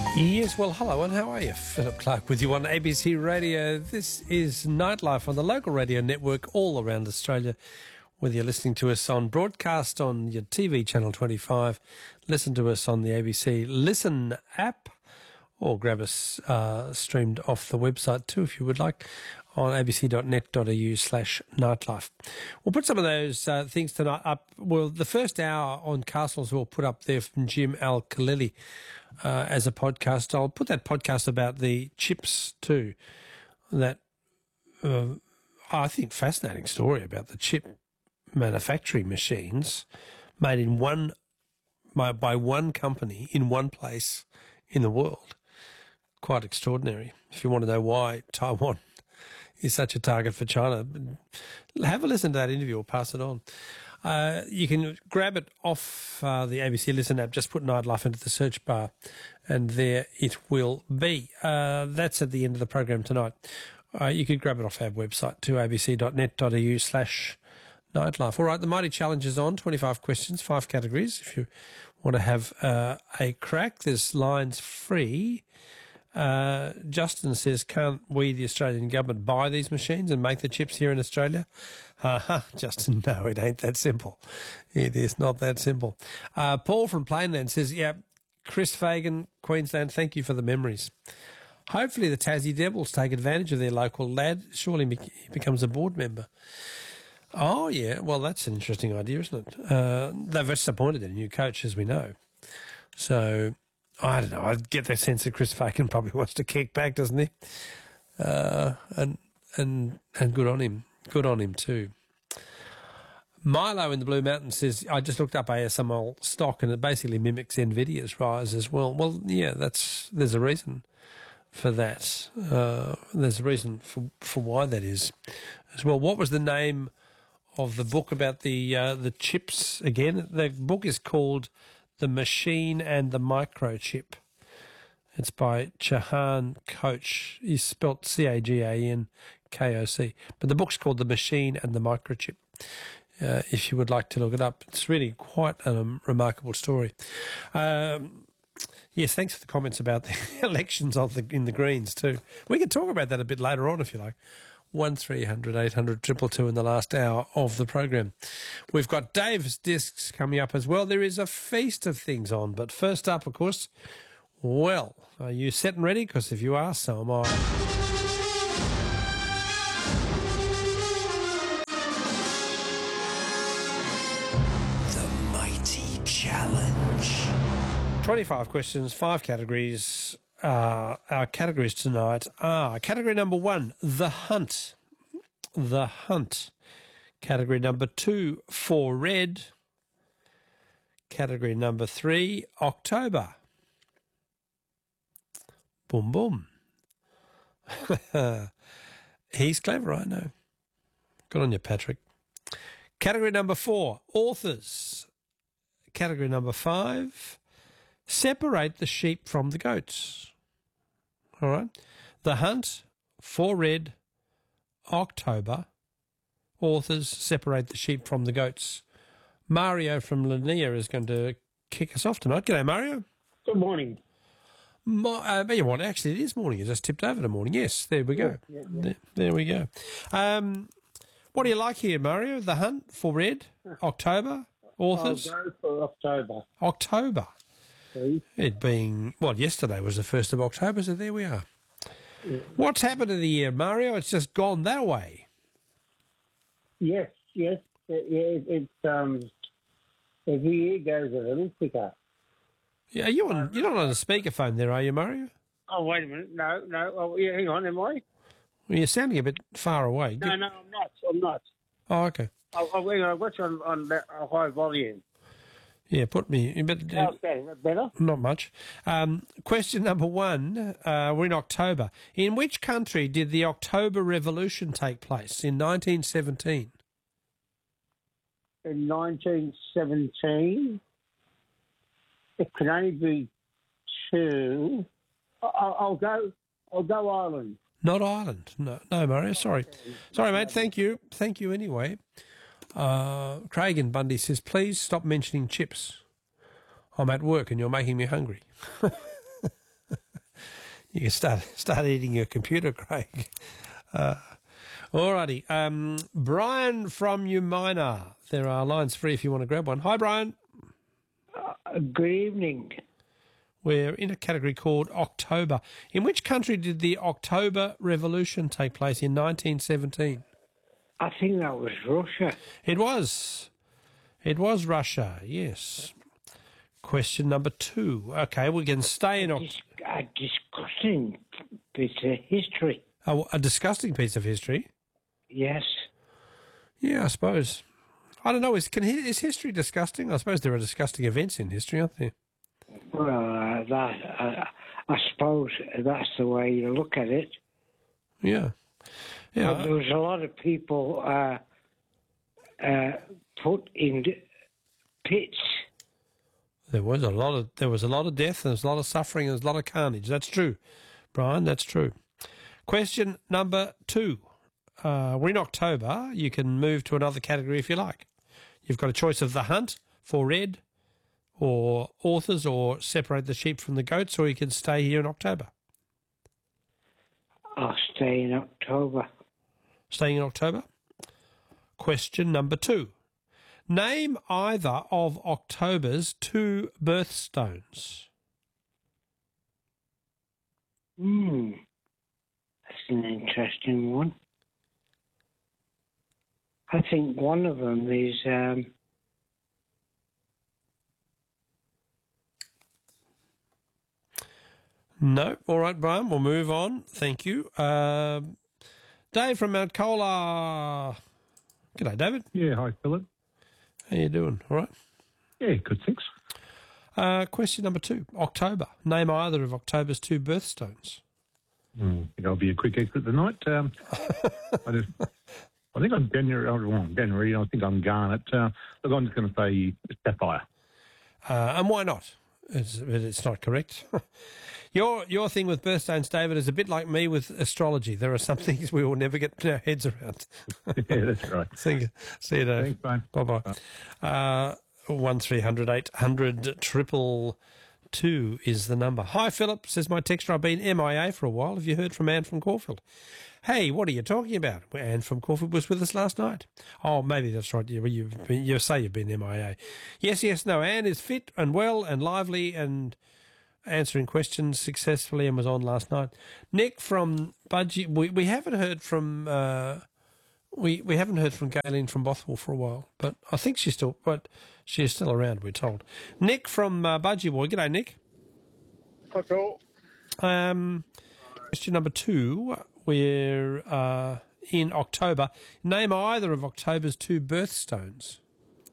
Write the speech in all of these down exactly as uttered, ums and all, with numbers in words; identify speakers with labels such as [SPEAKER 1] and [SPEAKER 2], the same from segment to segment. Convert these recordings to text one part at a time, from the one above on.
[SPEAKER 1] Yes, well, hello, and how are you? Philip Clark with you on A B C Radio. This is Nightlife on the local radio network all around Australia. Whether you're listening to us on broadcast on your T V channel twenty-five, listen to us on the A B C Listen app, or grab us uh, streamed off the website too if you would like, on abc.net.au slash nightlife. We'll put some of those uh, things tonight up. Well, the first hour on Castles we'll put up there from Jim Al-Khalili uh, as a podcast. I'll put that podcast about the chips too. That, uh, I think, fascinating story about the chip manufacturing machines made in one by, by one company in one place in the world. Quite extraordinary. If you want to know why Taiwan is such a target for China, have a listen to that interview or pass it on. Uh, you can grab it off uh, the A B C Listen app. Just put Nightlife into the search bar and there it will be. Uh, that's at the end of the program tonight. Uh, you could grab it off our website too, abc.net.au slash nightlife. All right, the Mighty Challenge is on. twenty-five questions, five categories. If you want to have uh, a crack, there's lines free. Uh, Justin says, can't we, the Australian government, buy these machines and make the chips here in Australia? Uh-huh, Justin, no, it ain't that simple. It is not that simple. Uh, Paul from Plainland says, yeah, Chris Fagan, Queensland, thank you for the memories. Hopefully the Tassie Devils take advantage of their local lad. Surely he becomes a board member. Oh, yeah, well, that's an interesting idea, isn't it? Uh, they've disappointed their new coach, as we know. So I don't know. I get that sense that Chris Fagan probably wants to kick back, doesn't he? Uh, and and and good on him. Good on him too. Milo in the Blue Mountains says, I just looked up A S M L stock and it basically mimics NVIDIA's rise as well. Well, yeah, that's there's a reason for that. Uh, there's a reason for for why that is as well. What was the name of the book about the uh, the chips again? The book is called The Machine and the Microchip. It's by Chahan Koch. He's spelt C A G A N K O C. But the book's called The Machine and the Microchip, uh, if you would like to look it up. It's really quite a um, remarkable story. Um, yes, thanks for the comments about the elections of the, in the Greens too. We can talk about that a bit later on if you like. one three hundred eight hundred two two two in the last hour of the program. We've got Dave's Discs coming up as well. There is a feast of things on, but first up, of course, well, are you set and ready? Because if you are, so am I.
[SPEAKER 2] The Mighty Challenge.
[SPEAKER 1] twenty-five questions, five categories. Uh, our categories tonight are category number one, The Hunt. The Hunt. Category number two, For Red. Category number three, October. Boom, boom. He's clever, I know. Good on you, Patrick. Category number four, Authors. Category number five, Separate the Sheep from the Goats. All right. The Hunt, For Red, October, Authors, Separate the Sheep from the Goats. Mario from Linnea is going to kick us off tonight. G'day, Mario.
[SPEAKER 3] Good morning.
[SPEAKER 1] My, uh, but you want, actually, it is morning. You just tipped over to morning. Yes, there we go.
[SPEAKER 3] Yeah, yeah, yeah.
[SPEAKER 1] There, there we go. Um, what do you like here, Mario? The Hunt, For Red, October, Authors?
[SPEAKER 3] I'll go for October.
[SPEAKER 1] October.
[SPEAKER 3] Please.
[SPEAKER 1] It being, well, yesterday was the first of October, so there we are.
[SPEAKER 3] Yeah.
[SPEAKER 1] What's happened to the year, Mario? It's just gone that way.
[SPEAKER 3] Yes, yes. It, it, it's um, every year goes a little quicker.
[SPEAKER 1] Yeah, are you on, you're not on a speakerphone there, are you, Mario?
[SPEAKER 3] Oh, wait a minute. No, no. Oh, yeah, hang on. Am I?
[SPEAKER 1] Well, you're sounding a bit far away.
[SPEAKER 3] No, no, I'm not. I'm not.
[SPEAKER 1] Oh, okay.
[SPEAKER 3] Oh, oh hang on. What's on, on that, uh, high volume?
[SPEAKER 1] Yeah, put me... But, uh,
[SPEAKER 3] How's that? Is that better?
[SPEAKER 1] not much. Um, question number one. Uh, we're in October. In which country did the October Revolution take place in nineteen seventeen?
[SPEAKER 3] In nineteen seventeen, it can only be two. I- I'll, I'll go. I'll go Ireland.
[SPEAKER 1] Not Ireland. No, no, Mario. Sorry. Sorry, mate. Thank you. Thank you anyway. Uh, Craig in Bundy says, please stop mentioning chips. I'm at work and you're making me hungry. You can start start eating your computer, Craig. Uh, alrighty. Um, Brian from Umina. There are lines free if you want to grab one. Hi, Brian.
[SPEAKER 3] Uh, good evening.
[SPEAKER 1] We're in a category called October. In which country did the October Revolution take place in nineteen seventeen?
[SPEAKER 3] I think that was Russia.
[SPEAKER 1] It was. It was Russia, yes. Question number two. Okay, we can stay in...
[SPEAKER 3] Dis- a disgusting bit of history.
[SPEAKER 1] Oh, a disgusting piece of history?
[SPEAKER 3] Yes.
[SPEAKER 1] Yeah, I suppose. I don't know. Is, can, is history disgusting? I suppose there are disgusting events in history, aren't there?
[SPEAKER 3] Well, uh, that uh, I suppose that's the way you look at it.
[SPEAKER 1] Yeah. Yeah.
[SPEAKER 3] But there was a lot of people uh, uh, put in pits.
[SPEAKER 1] There was a lot of there was a lot of death, and there's a lot of suffering, and there's a lot of carnage. That's true, Brian. That's true. Question number two. Uh, we're in October. You can move to another category if you like. You've got a choice of The Hunt for red, or authors, or separate the sheep from the goats, or you can stay here in October.
[SPEAKER 3] I'll stay in October.
[SPEAKER 1] Staying in October. Question number two. Name either of October's two birthstones.
[SPEAKER 3] Hmm. That's an interesting one. I think one of them is... Um,
[SPEAKER 1] No. All right, Brian, we'll move on. Thank you. Um, Dave from Mount Cola. G'day, David.
[SPEAKER 4] Yeah, hi, Philip.
[SPEAKER 1] How you doing? All right.
[SPEAKER 4] Yeah, good, thanks.
[SPEAKER 1] Uh, question number two. October. Name either of October's two birthstones.
[SPEAKER 4] Mm, I think I'll be a quick exit tonight. Um, I, just, I think I'm January. Oh, wrong, January. I think I'm Garnet. Uh, look, I'm just going to say Sapphire.
[SPEAKER 1] Uh, and why not? It's, it's not correct. Your your thing with birthstones, David, is a bit like me with astrology. There are some things we will never get our heads around.
[SPEAKER 4] Yeah, that's right.
[SPEAKER 1] See you, see you, Dave.
[SPEAKER 4] Thanks, bye.
[SPEAKER 1] Bye-bye. Uh, one three hundred eight hundred triple two is the number. Hi, Philip, says my texter. I've been M I A for a while. Have you heard from Anne from Caulfield? Hey, what are you talking about? Well, Anne from Caulfield was with us last night. Oh, maybe that's right. You, you, you say you've been M I A. Yes, yes, no. Anne is fit and well and lively and answering questions successfully and was on last night. Nick from Budgie, we, we haven't heard from uh, we we haven't heard from Galen from Bothwell for a while, but I think she's still but she's still around. We're told. Nick from uh, Budgie Boy, g'day Nick.
[SPEAKER 5] Hi Phil.
[SPEAKER 1] Um, question number two. We're uh, in October. Name either of October's two birthstones.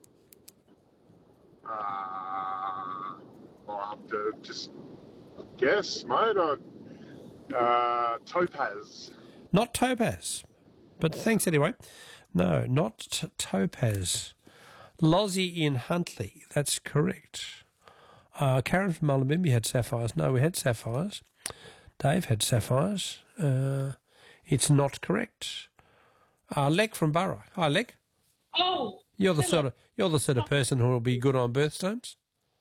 [SPEAKER 5] Uh, I'll have to just guess, mate. I, uh, Topaz.
[SPEAKER 1] Not Topaz, but thanks anyway. No, not t- Topaz. Lozzie in Huntley. That's correct. Uh, Karen from Mullumbimby had sapphires. No, we had sapphires. Dave had sapphires. Uh, it's not correct. Uh, Lek from Burra. Hi, Lek.
[SPEAKER 6] Oh,
[SPEAKER 1] You're the sort of you're the sort of person who will be good on birthstones.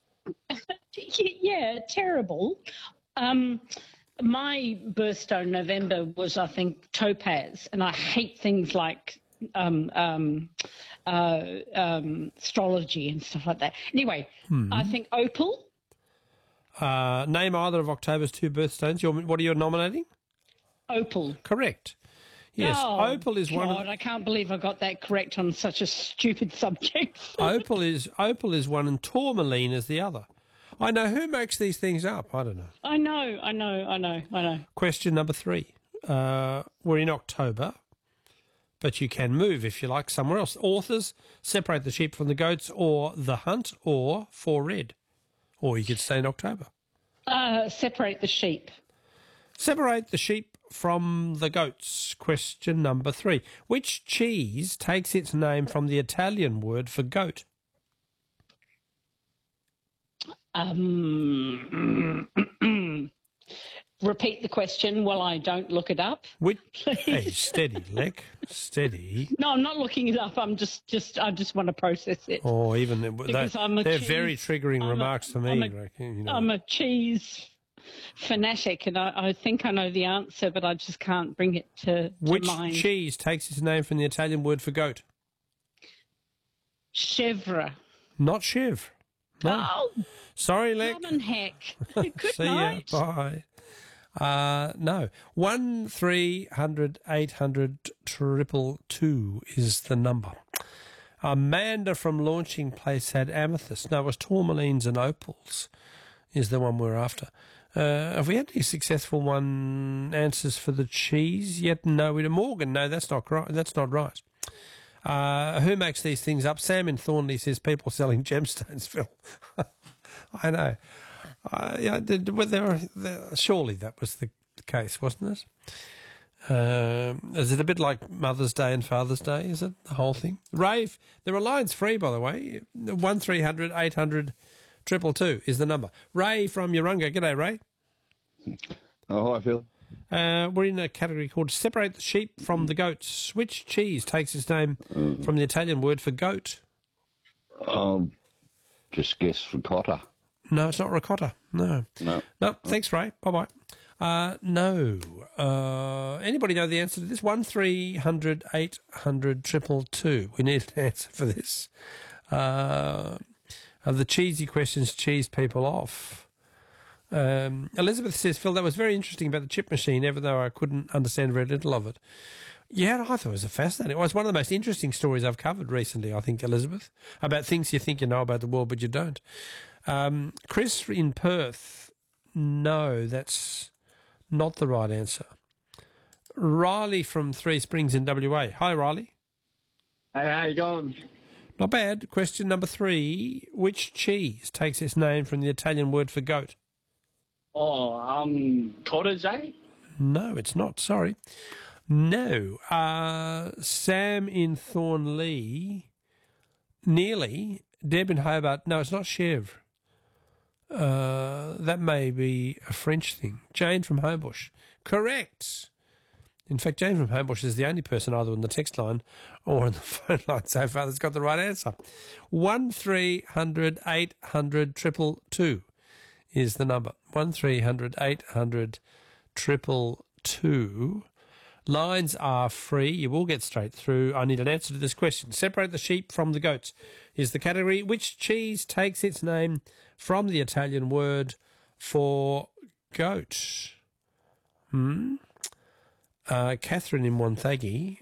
[SPEAKER 6] yeah, terrible. Um, my birthstone November was, I think, topaz, and I hate things like um, um, uh, um, astrology and stuff like that. Anyway,
[SPEAKER 1] Hmm.
[SPEAKER 6] I think opal.
[SPEAKER 1] Uh, name either of October's two birthstones. You're, what are you nominating?
[SPEAKER 6] Opal.
[SPEAKER 1] Correct. Yes,
[SPEAKER 6] Oh,
[SPEAKER 1] opal is one.
[SPEAKER 6] God,
[SPEAKER 1] Of,
[SPEAKER 6] I can't believe I got that correct on such a stupid subject.
[SPEAKER 1] opal is opal is one, and tourmaline is the other. I know who makes these things up. I don't know.
[SPEAKER 6] I know, I know, I know, I know.
[SPEAKER 1] Question number three. Uh, we're in October, but you can move if you like somewhere else. Authors, separate the sheep from the goats, or The Hunt, or For Red. Or you could stay in October.
[SPEAKER 6] Uh, separate the sheep.
[SPEAKER 1] Separate the sheep from the goats. Question number three. Which cheese takes its name from the Italian word for goat?
[SPEAKER 6] Um, repeat the question while I don't look it up.
[SPEAKER 1] Which, hey, steady, Lek, steady.
[SPEAKER 6] No, I'm not looking it up. I'm just, just, I just want to process it.
[SPEAKER 1] Or even, they,
[SPEAKER 6] Because I'm a
[SPEAKER 1] they're
[SPEAKER 6] cheese-
[SPEAKER 1] very triggering
[SPEAKER 6] I'm a-
[SPEAKER 1] remarks to me.
[SPEAKER 6] I'm a-
[SPEAKER 1] Greg, you know.
[SPEAKER 6] I'm a cheese fanatic, and I, I think I know the answer, but I just can't bring it to, to
[SPEAKER 1] Which
[SPEAKER 6] mind.
[SPEAKER 1] cheese takes its name from the Italian word for goat?
[SPEAKER 6] Chèvre.
[SPEAKER 1] Not Chev. No.
[SPEAKER 6] Oh,
[SPEAKER 1] Sorry, Lex.
[SPEAKER 6] common heck. Good
[SPEAKER 1] See
[SPEAKER 6] night.
[SPEAKER 1] ya. Bye. Uh, no. One three hundred eight hundred triple two is the number. Amanda from Launching Place had amethyst. No, it was tourmalines and opals is the one we're after. Uh, have we had any successful one answers for the cheese yet? No, we Morgan. No, that's not right. That's not right. Uh, who makes these things up? Sam in Thornley says people selling gemstones, Phil. I know. Uh, yeah, did, were there, there, surely that was the case, wasn't it? Um, is it a bit like Mother's Day and Father's Day? Is it the whole thing? Rave, there are lines free, by the way. One three hundred eight hundred triple two is the number. Ray from Urunga. G'day, Ray.
[SPEAKER 7] Oh, hi, Phil.
[SPEAKER 1] Uh, we're in a category called Separate the Sheep from the Goats. Which cheese takes its name
[SPEAKER 7] Mm.
[SPEAKER 1] from the Italian word for goat?
[SPEAKER 7] Um, just guess ricotta.
[SPEAKER 1] No, it's not ricotta. No.
[SPEAKER 7] No.
[SPEAKER 1] No, thanks, Ray. Bye-bye. Uh, no. Uh, anybody know the answer to this? One three hundred eight hundred triple two. We need an answer for this. Uh, the cheesy questions cheese people off. Um, Elizabeth says, Phil, that was very interesting about the chip machine, even though I couldn't understand very little of it. Yeah, I thought it was a fascinating. It was one of the most interesting stories I've covered recently, I think, Elizabeth, about things you think you know about the world, but you don't. Um, Chris in Perth, no, that's not the right answer. Riley from Three Springs in W A. Hi, Riley.
[SPEAKER 8] Hey, how you going?
[SPEAKER 1] Not bad. Question number three. Which cheese takes its name from the Italian word for goat?
[SPEAKER 8] Oh, um, cottage, eh?
[SPEAKER 1] No, it's not. Sorry. No. Uh, Sam in Thornley. Nearly. Deb in Hobart. No, it's not chèvre. Uh, that may be a French thing. Jane from Homebush. Correct. In fact, Jane from Homebush is the only person either on the text line or on the phone line so far that's got the right answer. One three hundred eight hundred triple two is the number. One three hundred eight hundred triple two. Lines are free. You will get straight through. I need an answer to this question. Separate the sheep from the goats is the category. Which cheese takes its name from the Italian word for goat? Hmm? Uh, Catherine in Wonthaggi.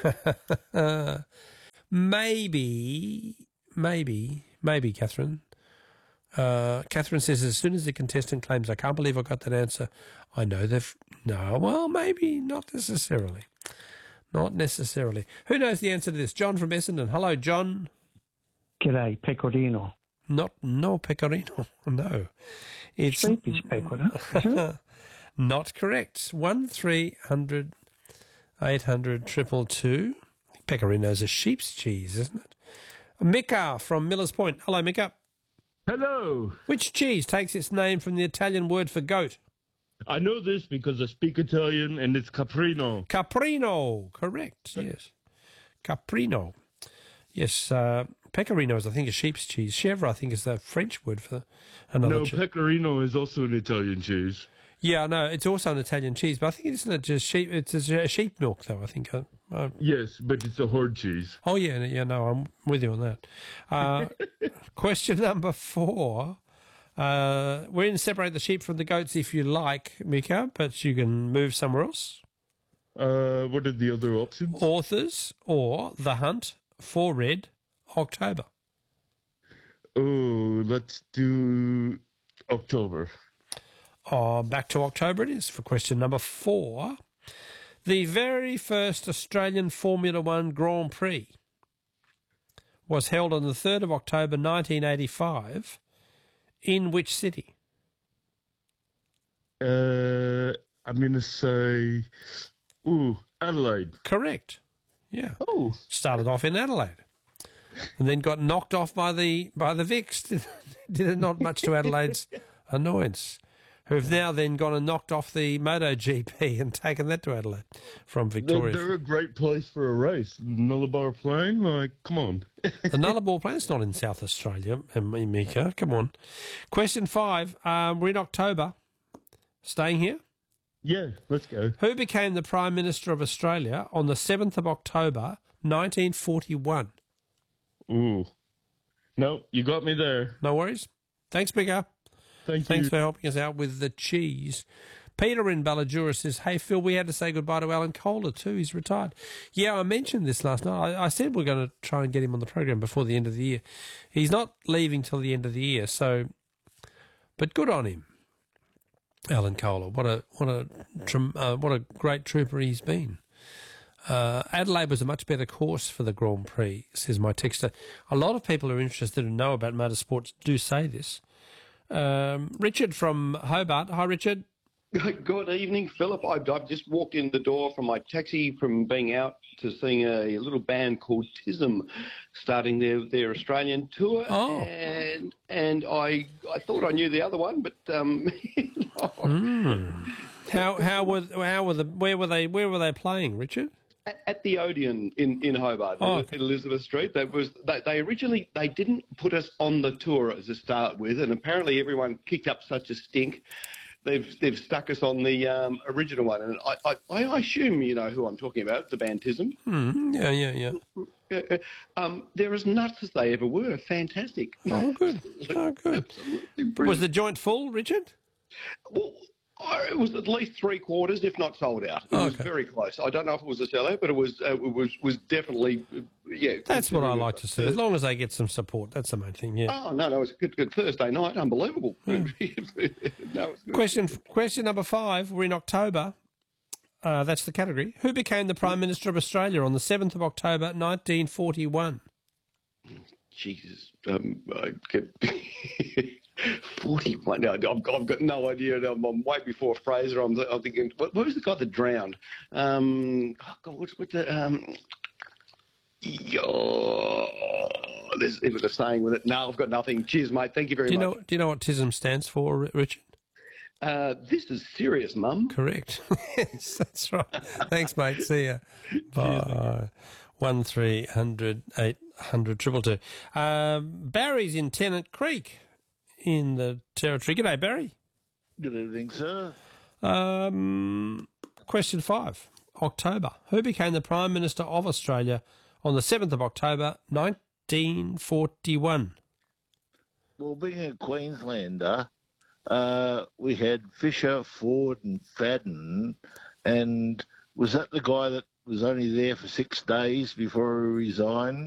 [SPEAKER 1] maybe, maybe, maybe, Catherine. Uh, Catherine says, as soon as the contestant claims, I can't believe I got that answer, I know they've... No, well, maybe not necessarily. Not necessarily. Who knows the answer to this? John from Essendon. Hello, John.
[SPEAKER 3] G'day, Pecorino.
[SPEAKER 1] Not, no, Pecorino. No. It's...
[SPEAKER 3] Sheep is pecorino.
[SPEAKER 1] Not correct. One three hundred eight hundred triple two. Pecorino's a sheep's cheese, isn't it? Mika from Millers Point. Hello, Mika.
[SPEAKER 9] Hello.
[SPEAKER 1] Which cheese takes its name from the Italian word for goat?
[SPEAKER 9] I know this because I speak Italian, and it's caprino.
[SPEAKER 1] Caprino. Correct. Yes. Caprino. Yes. Uh, Pecorino is, I think, a sheep's cheese. Chèvre, I think, is the French word for another
[SPEAKER 9] No,
[SPEAKER 1] cheese.
[SPEAKER 9] pecorino is also an Italian cheese.
[SPEAKER 1] Yeah, no, it's also an Italian cheese, but I think it's not just sheep. It's a sheep milk, though. I think. Uh, uh,
[SPEAKER 9] Yes, but it's a horde cheese.
[SPEAKER 1] oh yeah, yeah, no, I'm with you on that. Uh, question number four. Uh, we're in separate the sheep from the goats if you like, Mika, but you can move somewhere else.
[SPEAKER 9] Uh, what are the other options?
[SPEAKER 1] Authors or The Hunt for Red October.
[SPEAKER 9] Oh, let's do October.
[SPEAKER 1] Oh, back to October it is for question number four. The very first Australian Formula One Grand Prix was held on the third of October nineteen eighty-five. In which city?
[SPEAKER 9] Uh, I'm going to say, ooh, Adelaide.
[SPEAKER 1] Correct. Yeah.
[SPEAKER 9] Oh.
[SPEAKER 1] Started off in Adelaide. And then got knocked off by the by the Vicks. Did, did it not much to Adelaide's annoyance. Who've now then gone and knocked off the MotoGP and taken that to Adelaide from Victoria.
[SPEAKER 9] They're, they're a great place for a race. Nullarbor Plain, like, come on.
[SPEAKER 1] The Nullarbor Plain's not in South Australia, Mika. Come on. Question five. Um, we're in October. Staying here?
[SPEAKER 9] Yeah, let's go.
[SPEAKER 1] Who became the Prime Minister of Australia on the seventh of October, nineteen forty-one?
[SPEAKER 9] Ooh. No, you got me there.
[SPEAKER 1] No worries. Thanks, Bigger.
[SPEAKER 9] Thank
[SPEAKER 1] Thanks
[SPEAKER 9] you.
[SPEAKER 1] for helping us out with the cheese. Peter in Ballajura says, hey, Phil, we had to say goodbye to Alan Kohler too. He's retired. Yeah, I mentioned this last night. I, I said we're going to try and get him on the program before the end of the year. He's not leaving till the end of the year, so, but good on him, Alan Kohler. What a what a uh, what a great trooper he's been. Uh, Adelaide was a much better course for the Grand Prix, says my texter. A lot of people who are interested and know about motorsports do say this. Um, Richard from Hobart. Hi, Richard.
[SPEAKER 10] Good evening, Philip. I've, I've just walked in the door from my taxi from being out to seeing a little band called Tism starting their, their Australian tour.
[SPEAKER 1] Oh.
[SPEAKER 10] And and I I thought I knew the other one, but um,
[SPEAKER 1] mm. how how were how were the where were they where were they playing, Richard?
[SPEAKER 10] At, at the Odeon in, in Hobart,
[SPEAKER 1] oh.
[SPEAKER 10] in Elizabeth Street. That was they, they originally they didn't put us on the tour as a start with, and apparently everyone kicked up such a stink. They've they've stuck us on the um, original one, and I, I I assume you know who I'm talking about, the Bantism.
[SPEAKER 1] Mm, yeah, yeah, yeah.
[SPEAKER 10] Uh, um, they're as nuts as they ever were. Fantastic.
[SPEAKER 1] Oh, good. Oh, good. Was the joint full, Richard?
[SPEAKER 10] Well, I, it was at least three quarters, if not sold out. It
[SPEAKER 1] oh,
[SPEAKER 10] was
[SPEAKER 1] okay.
[SPEAKER 10] very close. I don't know if it was a sellout, but it was uh, it was was definitely uh, yeah.
[SPEAKER 1] That's what I like to see. As long as they get some support, that's the main thing. Yeah.
[SPEAKER 10] Oh no, no, it was a good, good Thursday night. Unbelievable.
[SPEAKER 1] Yeah.
[SPEAKER 10] no,
[SPEAKER 1] question question number five. We're in October. Uh, that's the category. Who became the Prime Minister of Australia on the seventh of October, nineteen forty-one?
[SPEAKER 10] Jesus, um, I get forty-one. No, I've, I've got no idea. I'm, I'm way before Fraser. I'm, I'm thinking, what, what was the guy that drowned? Um, oh God, what's with the um? Yo, there's it was a saying with it. No, I've got nothing. Cheers, mate. Thank you very
[SPEAKER 1] do you
[SPEAKER 10] much.
[SPEAKER 1] Know, do you know what T I S M stands for, Richard?
[SPEAKER 10] Uh, this is serious, Mum.
[SPEAKER 1] Correct. Yes, that's right. Thanks, mate. See ya. Bye. One three hundred eight hundred triple two. Um, Barry's in Tennant Creek in the Territory. G'day, Barry.
[SPEAKER 11] Good evening, sir.
[SPEAKER 1] Um, question five. October. Who became the Prime Minister of Australia on the seventh of October, nineteen forty-one?
[SPEAKER 11] Well, being a Queenslander, uh, we had Fisher, Ford and Fadden, and was that the guy that was only there for six days before he resigned?